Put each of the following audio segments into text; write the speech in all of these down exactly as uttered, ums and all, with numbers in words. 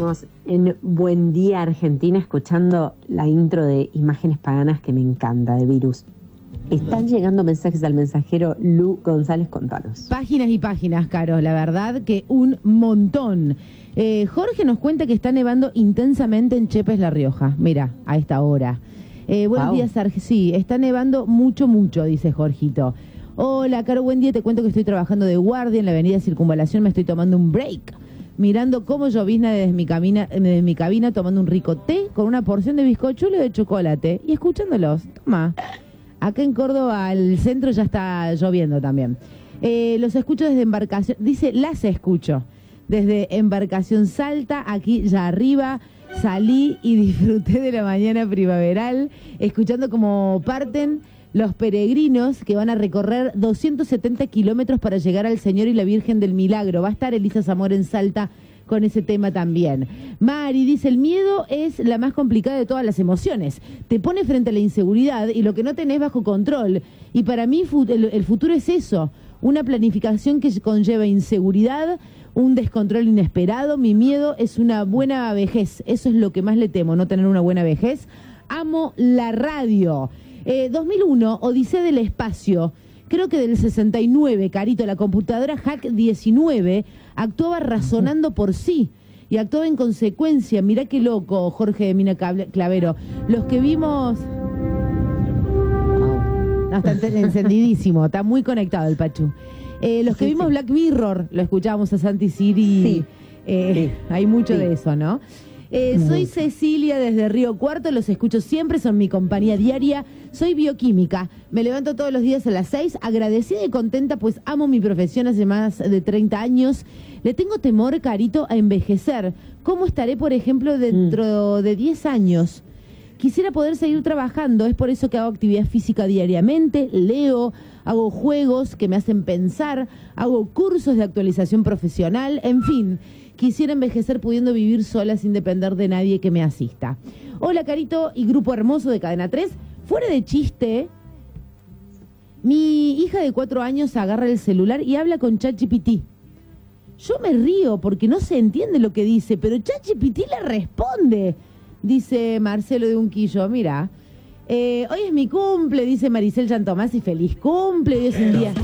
Estamos en Buen Día Argentina escuchando la intro de Imágenes Paganas que me encanta, de Virus. Están llegando mensajes al mensajero Lu González, contanos. Páginas y páginas, Caro, la verdad que un montón. Eh, Jorge nos cuenta que está nevando intensamente en Chepes, La Rioja. Mira, a esta hora. Eh, buenos Wow. días, Arge. Sí, está nevando mucho, mucho, dice Jorgito. Hola, Caro, buen día. Te cuento que estoy trabajando de guardia en la avenida Circunvalación. Me estoy tomando un break, mirando cómo llovizna desde mi, camina, desde mi cabina, tomando un rico té con una porción de bizcochuelo de chocolate y escuchándolos. Toma. Acá en Córdoba, al centro, ya está lloviendo también. Eh, los escucho desde Embarcación, dice, las escucho. Desde Embarcación Salta, aquí ya arriba, salí y disfruté de la mañana primaveral, escuchando cómo parten los peregrinos que van a recorrer doscientos setenta kilómetros para llegar al Señor y la Virgen del Milagro. Va a estar Elisa Zamora en Salta con ese tema también. Mari dice, el miedo es la más complicada de todas las emociones. Te pone frente a la inseguridad y lo que no tenés bajo control. Y para mí el futuro es eso, una planificación que conlleva inseguridad, un descontrol inesperado. Mi miedo es una buena vejez. Eso es lo que más le temo, no tener una buena vejez. Amo la radio. Eh, dos mil uno, Odisea del Espacio. Creo que del sesenta y nueve, Carito, la computadora Hack diecinueve actuaba razonando por sí y actuaba en consecuencia. Mirá qué loco, Jorge de Mina Clavero. Los que vimos... No, está encendidísimo, está muy conectado el Pachu. Eh, los que sí, vimos sí. Black Mirror, lo escuchábamos a Santi Siri. Sí. Eh, sí. Hay mucho sí. de eso, ¿no? Eh, Mm. soy Cecilia desde Río Cuarto, los escucho siempre, son mi compañía diaria. Soy bioquímica, me levanto todos los días a las seis, agradecida y contenta, pues amo mi profesión hace más de treinta años. Le tengo temor, Carito, a envejecer. ¿Cómo estaré, por ejemplo, dentro mm. de diez años? Quisiera poder seguir trabajando, es por eso que hago actividad física diariamente, leo, hago juegos que me hacen pensar, hago cursos de actualización profesional, en fin. Quisiera envejecer pudiendo vivir sola sin depender de nadie que me asista. Hola, Carito y grupo hermoso de Cadena tres. Fuera de chiste, mi hija de cuatro años agarra el celular y habla con ChatGPT. Yo me río porque no se entiende lo que dice, pero ChatGPT le responde, dice Marcelo de Unquillo. Mira, eh, hoy es mi cumple, dice Maricel Chantomás, y feliz cumple. Hoy es un día...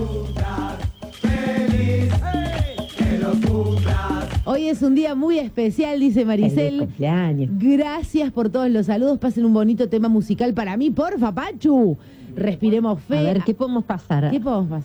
Hoy es un día muy especial, dice Maricel. Gracias por todos los saludos. Pasen un bonito tema musical para mí, porfa, Pachu. Respiremos fe. A ver, ¿qué podemos pasar? ¿Qué podemos pasar?